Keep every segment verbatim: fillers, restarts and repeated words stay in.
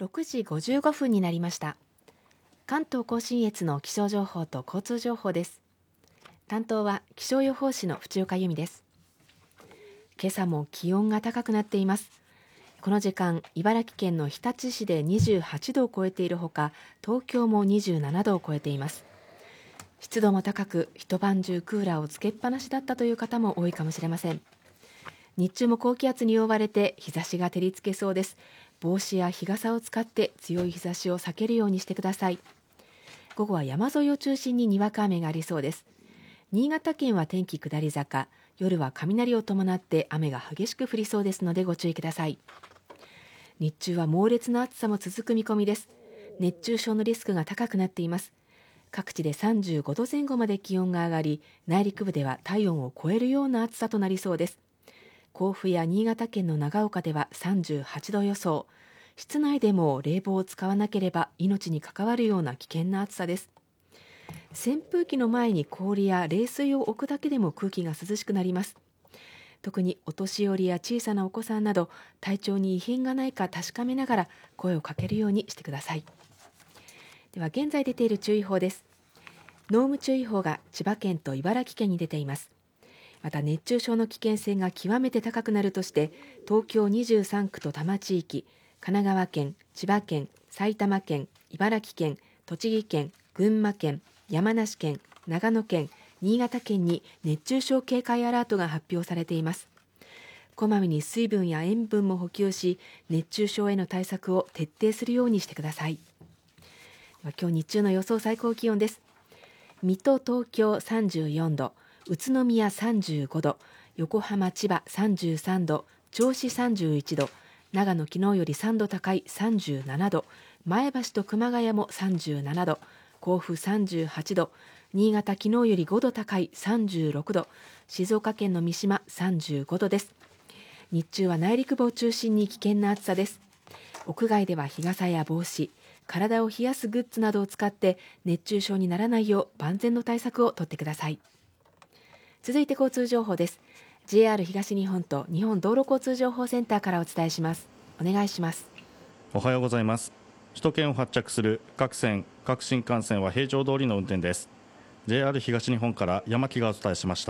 ろくじごじゅうごふんになりました。関東甲信越の気象情報と交通情報です。担当は気象予報士の藤岡由美です。今朝も気温が高くなっています。この時間、茨城県の日立市でにじゅうはちどを超えているほか、東京もにじゅうななどを超えています。湿度も高く、一晩中クーラーをつけっぱなしだったという方も多いかもしれません。日中も高気圧に覆われて日差しが照りつけそうです。帽子や日傘を使って強い日差しを避けるようにしてください。午後は山沿いを中心ににわか雨がありそうです。新潟県は天気下り坂、夜は雷を伴って雨が激しく降りそうですのでご注意ください。日中は猛烈な暑さも続く見込みです。熱中症のリスクが高くなっています。各地でさんじゅうごどぜん後まで気温が上がり、内陸部では体温を超えるような暑さとなりそうです。甲府や新潟県の長岡ではさんじゅうはちど予想。室内でも冷房を使わなければ命に関わるような危険な暑さです。扇風機の前に氷や冷水を置くだけでも空気が涼しくなります。特にお年寄りや小さなお子さんなど体調に異変がないか確かめながら声をかけるようにしてください。では現在出ている注意報です。濃霧注意報が千葉県と茨城県に出ています。また熱中症の危険性が極めて高くなるとして東京にじゅうさんくと多摩地域、神奈川県、千葉県、埼玉県、茨城県、栃木県、群馬県、山梨県、長野県、新潟県に熱中症警戒アラートが発表されています。こまめに水分や塩分も補給し、熱中症への対策を徹底するようにしてください。では今日日中の予想最高気温です。水戸、東京さんじゅうよんど、宇都宮さんじゅうごど、横浜、千葉さんじゅうさんど、銚子さんじゅういちど、長野昨日よりさんど高いさんじゅうななど、前橋と熊谷もさんじゅうななど、甲府さんじゅうはちど、新潟昨日よりごど高いさんじゅうろくど、静岡県の三島さんじゅうごどです。日中は内陸部を中心に危険な暑さです。屋外では日傘や帽子、体を冷やすグッズなどを使って熱中症にならないよう万全の対策をとってください。続いて交通情報です。 ジェイアール 東日本と日本道路交通情報センターからお伝えします。お願いします。 おはようございます。首都圏を発着する各線各新幹線は平常通りの運転です。 ジェイアール 東日本から山木がお伝えしました。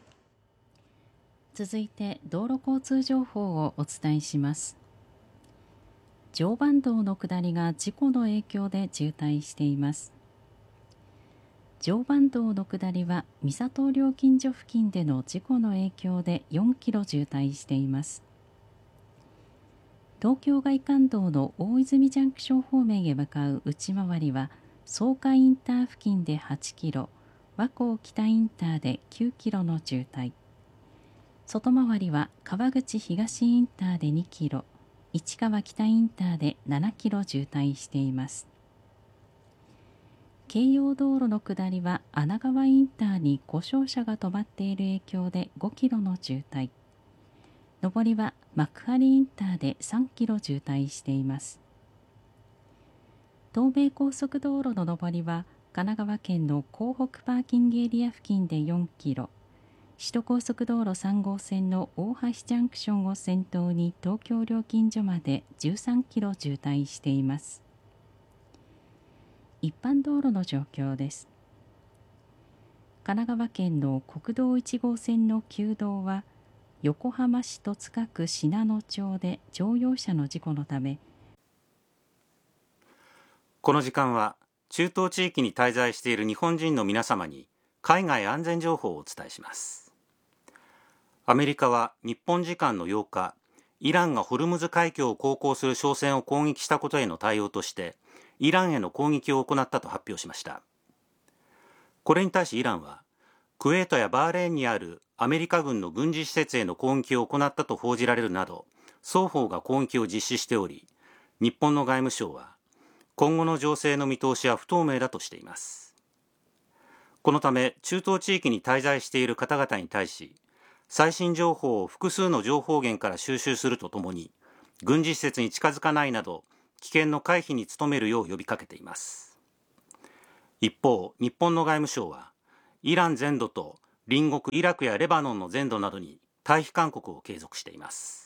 続いて道路交通情報をお伝えします。常磐道の下りが事故の影響で渋滞しています。常磐道の下りは三郷料金所付近での事故の影響でよんキロ渋滞しています。東京外環道の大泉ジャンクション方面へ向かう内回りは草加インター付近ではちキロ、和光北インターできゅうキロの渋滞、外回りは川口東インターでにキロ、市川北インターでななキロ渋滞しています。京葉道路の下りは穴川インターに故障車が止まっている影響でごキロの渋滞、上りは幕張インターでさんキロ渋滞しています。東名高速道路の上りは神奈川県の港北パーキングエリア付近でよんキロ、首都高速道路さん号線の大橋ジャンクションを先頭に東京料金所までじゅうさんキロ渋滞しています。一般道路の状況です。神奈川県の国道いち号線の旧道は横浜市戸塚区信濃町で乗用車の事故のため、 この時間は中東地域に滞在している日本人の皆様に海外安全情報をお伝えします。アメリカは日本時間のようか、イランがホルムズ海峡を航行する商船を攻撃したことへの対応としてイランへの攻撃を行ったと発表しました。これに対しイランはクウェートやバーレーンにあるアメリカ軍の軍事施設への攻撃を行ったと報じられるなど双方が攻撃を実施しており、日本の外務省は今後の情勢の見通しは不透明だとしています。このため中東地域に滞在している方々に対し、最新情報を複数の情報源から収集するとともに軍事施設に近づかないなど危険の回避に努めるよう呼びかけています。一方、日本の外務省はイラン全土と隣国イラクやレバノンの全土などに退避勧告を継続しています。